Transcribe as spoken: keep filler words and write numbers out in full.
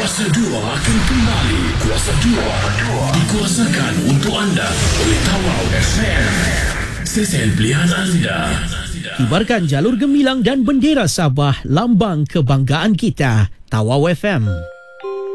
Kuasa dua akan kembali. Kuasa dua dikuasakan untuk anda oleh Tawau F M. Stesen pilihan anda. Kibarkan jalur gemilang dan bendera Sabah, lambang kebanggaan kita. Tawau F M.